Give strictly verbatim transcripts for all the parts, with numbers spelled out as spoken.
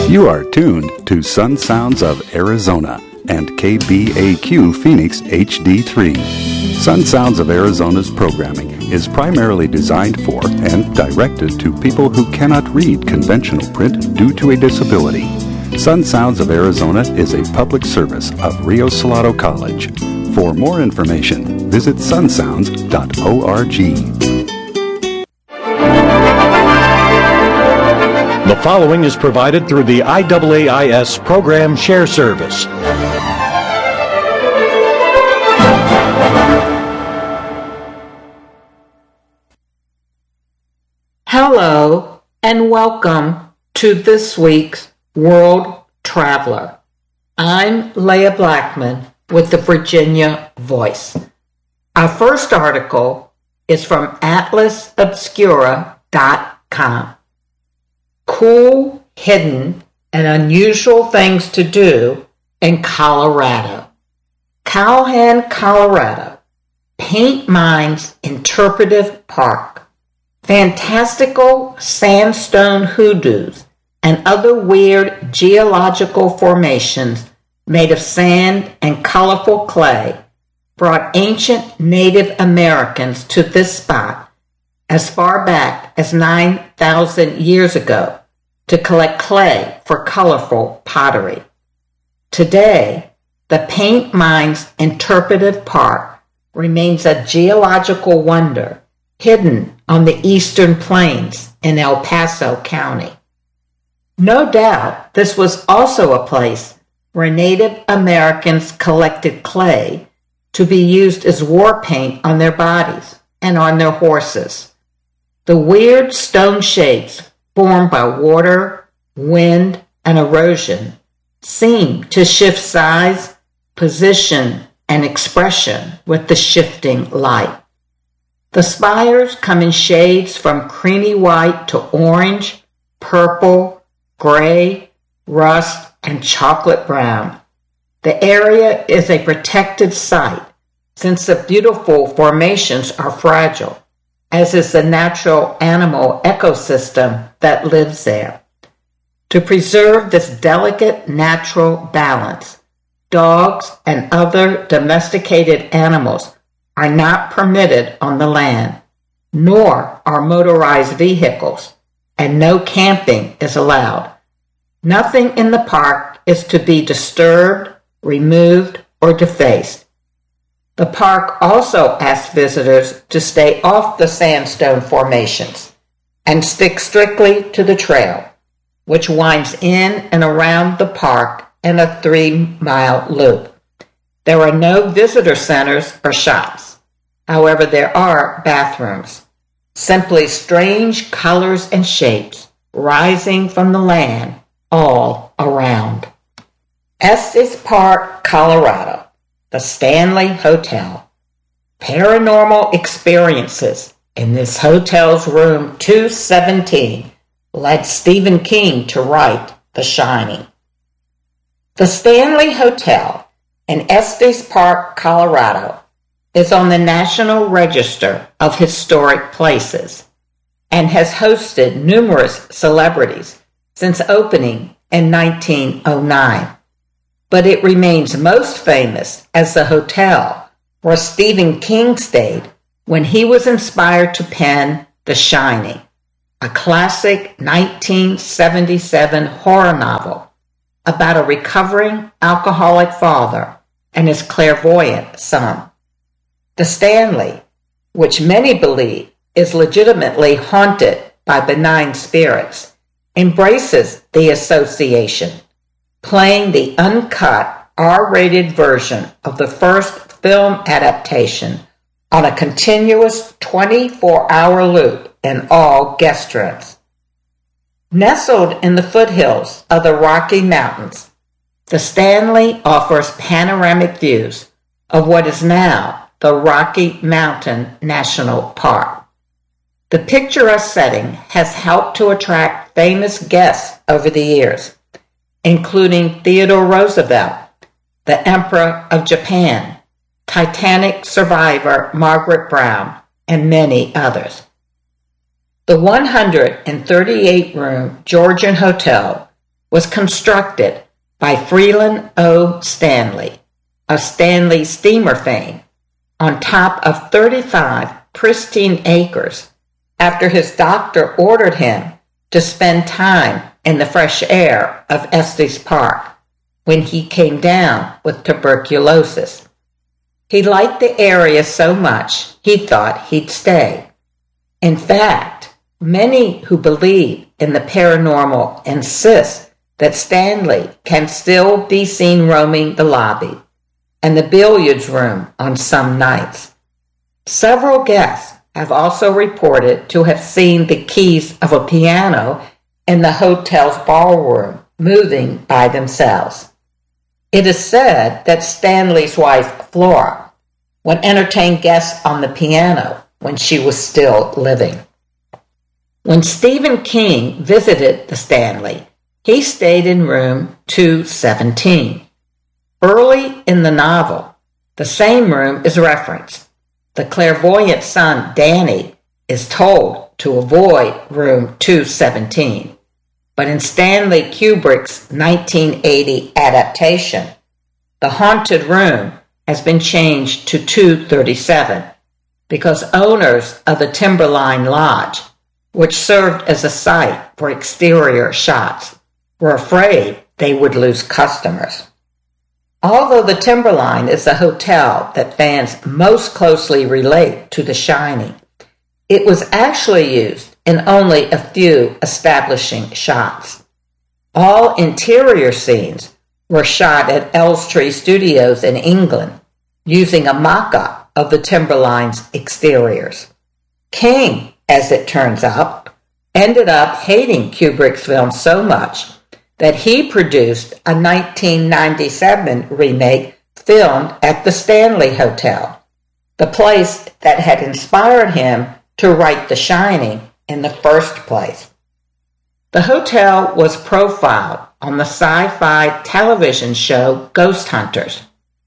You are tuned to Sun Sounds of Arizona and K B A Q Phoenix H D three. Sun Sounds of Arizona's programming is primarily designed for and directed to people who cannot read conventional print due to a disability. Sun Sounds of Arizona is a public service of Rio Salado College. For more information, visit sun sounds dot org. The following is provided through the I A A I S Program Share Service. Hello and welcome to this week's World Traveler. I'm Leah Blackman with the Virginia Voice. Our first article is from atlas obscura dot com. Cool, hidden, and unusual things to do in Colorado. Calhan, Colorado. Paint Mines Interpretive Park. Fantastical sandstone hoodoos and other weird geological formations made of sand and colorful clay brought ancient Native Americans to this spot as far back as nine thousand years ago to collect clay for colorful pottery. Today, the Paint Mines Interpretive Park remains a geological wonder hidden on the eastern plains in El Paso County. No doubt this was also a place where Native Americans collected clay to be used as war paint on their bodies and on their horses. The weird stone shapes formed by water, wind, and erosion seem to shift size, position, and expression with the shifting light. The spires come in shades from creamy white to orange, purple, gray, rust, and chocolate brown. The area is a protected site since the beautiful formations are fragile, as is the natural animal ecosystem that lives there. To preserve this delicate natural balance, dogs and other domesticated animals are not permitted on the land, nor are motorized vehicles, and no camping is allowed. Nothing in the park is to be disturbed, removed, or defaced. The park also asks visitors to stay off the sandstone formations and stick strictly to the trail, which winds in and around the park in a three-mile loop. There are no visitor centers or shops. However, there are bathrooms. Simply strange colors and shapes rising from the land all around. Estes Park, Colorado. The Stanley Hotel. Paranormal experiences in this hotel's room two seventeen led Stephen King to write The Shining. The Stanley Hotel in Estes Park, Colorado is on the National Register of Historic Places and has hosted numerous celebrities since opening in nineteen oh nine. But it remains most famous as the hotel where Stephen King stayed when he was inspired to pen The Shining, a classic nineteen seventy-seven horror novel about a recovering alcoholic father and his clairvoyant son. The Stanley, which many believe is legitimately haunted by benign spirits, embraces the association, playing the uncut R-rated version of the first film adaptation on a continuous twenty-four hour loop in all guest rooms. Nestled in the foothills of the Rocky Mountains, the Stanley offers panoramic views of what is now the Rocky Mountain National Park. The picturesque setting has helped to attract famous guests over the years, including Theodore Roosevelt, the Emperor of Japan, Titanic survivor Margaret Brown, and many others. The one hundred thirty-eight room Georgian Hotel was constructed by Freeland O. Stanley of Stanley Steamer fame on top of thirty-five pristine acres after his doctor ordered him to spend time in the fresh air of Estes Park when he came down with tuberculosis. He liked the area so much he thought he'd stay. In fact, many who believe in the paranormal insist that Stanley can still be seen roaming the lobby and the billiards room on some nights. Several guests have also reported to have seen the keys of a piano in the hotel's ballroom moving by themselves. It is said that Stanley's wife, Flora, would entertain guests on the piano when she was still living. When Stephen King visited the Stanley, he stayed in room two seventeen. Early in the novel, the same room is referenced. The clairvoyant son, Danny, is told to avoid room two seventeen. But in Stanley Kubrick's nineteen eighty adaptation, the haunted room has been changed to two thirty-seven because owners of the Timberline Lodge, which served as a site for exterior shots, were afraid they would lose customers. Although the Timberline is the hotel that fans most closely relate to The Shining, it was actually used in only a few establishing shots. All interior scenes were shot at Elstree Studios in England, using a mock-up of the Timberline's exteriors. King, as it turns out, ended up hating Kubrick's film so much that he produced a nineteen ninety-seven remake filmed at the Stanley Hotel, the place that had inspired him to write The Shining in the first place. The hotel was profiled on the sci-fi television show Ghost Hunters.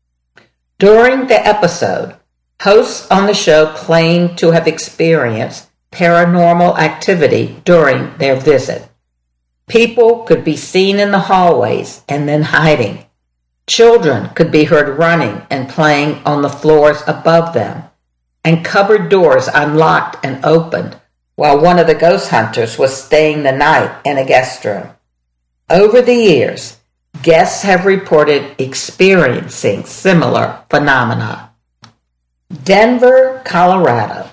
During the episode, hosts on the show claimed to have experienced paranormal activity during their visit. People could be seen in the hallways and then hiding. Children could be heard running and playing on the floors above them, and cupboard doors unlocked and opened while one of the ghost hunters was staying the night in a guest room. Over the years, guests have reported experiencing similar phenomena. Denver, Colorado.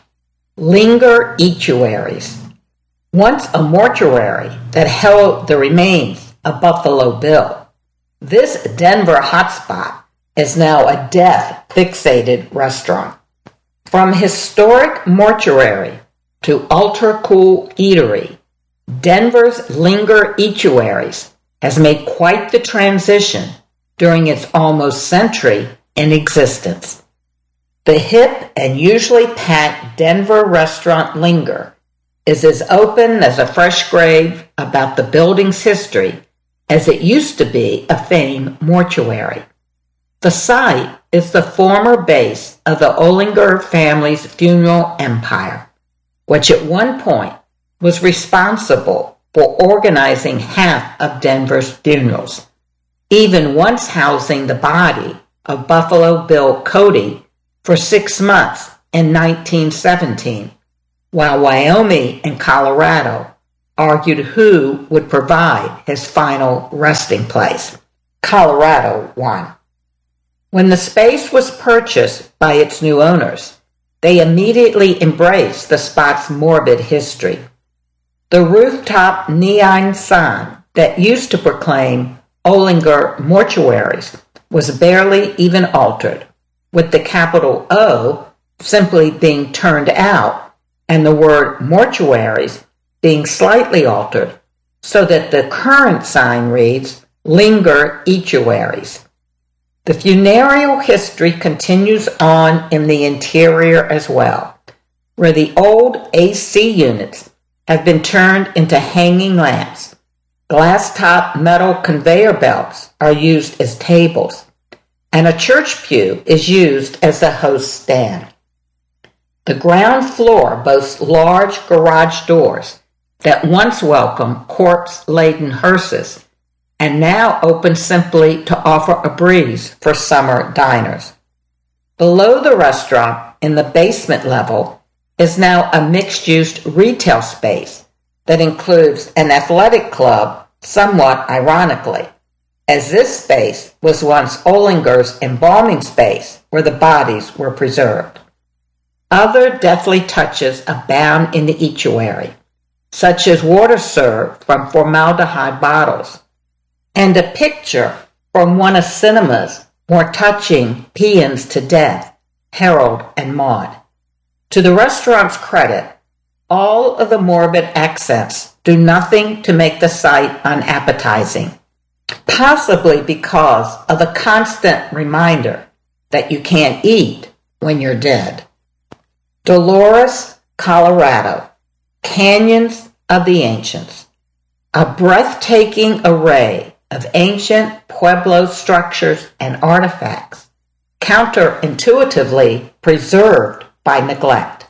Linger Estuaries. Once a mortuary that held the remains of Buffalo Bill, this Denver hotspot is now a death-fixated restaurant. From historic mortuary to ultra-cool eatery, Denver's Linger Estuaries has made quite the transition during its almost century in existence. The hip and usually packed Denver restaurant Linger is as open as a fresh grave about the building's history as it used to be a famed mortuary. The site is the former base of the Ollinger family's funeral empire, which at one point was responsible for organizing half of Denver's funerals, even once housing the body of Buffalo Bill Cody for six months in nineteen seventeen, while Wyoming and Colorado argued who would provide his final resting place. Colorado won. When the space was purchased by its new owners, they immediately embraced the spot's morbid history. The rooftop neon sign that used to proclaim Ollinger Mortuaries was barely even altered, with the capital O simply being turned out and the word mortuaries being slightly altered so that the current sign reads Linger Estuaries. The funereal history continues on in the interior as well, where the old A C units have been turned into hanging lamps. Glass-top metal conveyor belts are used as tables, and a church pew is used as the host stand. The ground floor boasts large garage doors that once welcomed corpse-laden hearses and now open simply to offer a breeze for summer diners. Below the restaurant, in the basement level, is now a mixed-use retail space that includes an athletic club, somewhat ironically, as this space was once Ollinger's embalming space where the bodies were preserved. Other deathly touches abound in the estuary, such as water served from formaldehyde bottles, and a picture from one of cinema's more touching paeans to death, Harold and Maude. To the restaurant's credit, all of the morbid accents do nothing to make the sight unappetizing, possibly because of the constant reminder that you can't eat when you're dead. Dolores, Colorado, Canyons of the Ancients, a breathtaking array of ancient Pueblo structures and artifacts, counterintuitively preserved by neglect.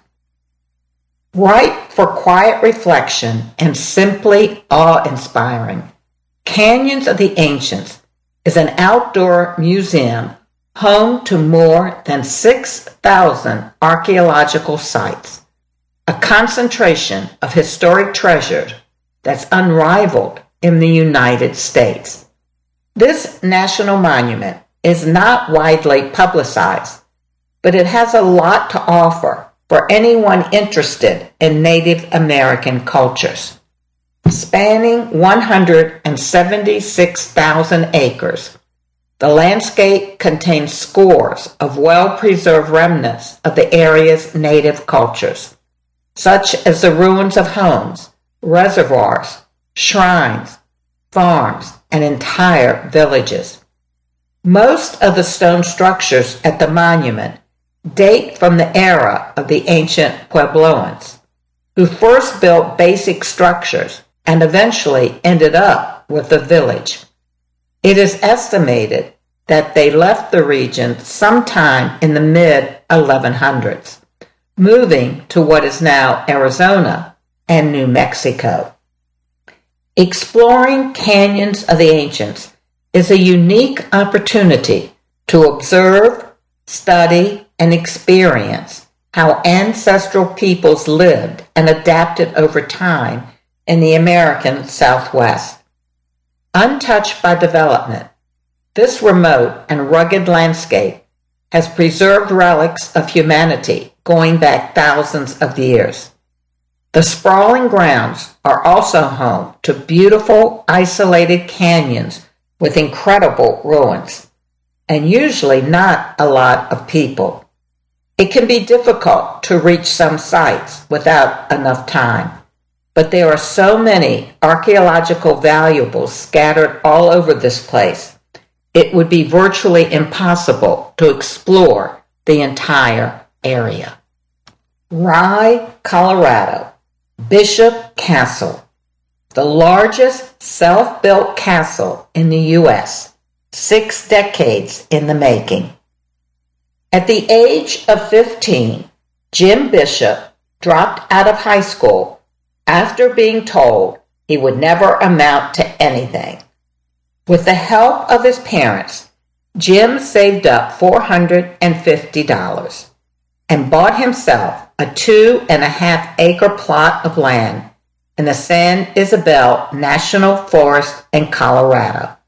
Ripe for quiet reflection and simply awe-inspiring, Canyons of the Ancients is an outdoor museum home to more than six thousand archaeological sites, a concentration of historic treasures that's unrivaled in the United States. This national monument is not widely publicized, but it has a lot to offer for anyone interested in Native American cultures. Spanning one hundred seventy-six thousand acres, the landscape contains scores of well-preserved remnants of the area's native cultures, such as the ruins of homes, reservoirs, shrines, farms, and entire villages. Most of the stone structures at the monument date from the era of the ancient Puebloans, who first built basic structures and eventually ended up with the village. It is estimated that they left the region sometime in the mid eleven hundreds, moving to what is now Arizona and New Mexico. Exploring Canyons of the Ancients is a unique opportunity to observe, study, and experience how ancestral peoples lived and adapted over time in the American Southwest. Untouched by development, this remote and rugged landscape has preserved relics of humanity going back thousands of years. The sprawling grounds are also home to beautiful, isolated canyons with incredible ruins, and usually not a lot of people. It can be difficult to reach some sites without enough time, but there are so many archaeological valuables scattered all over this place, it would be virtually impossible to explore the entire area. Rye, Colorado, Bishop Castle, the largest self-built castle in the U S, six decades in the making. At the age of fifteen, Jim Bishop dropped out of high school after being told he would never amount to anything. With the help of his parents, Jim saved up four hundred fifty dollars and bought himself a two and a half acre plot of land in the San Isabel National Forest in Colorado.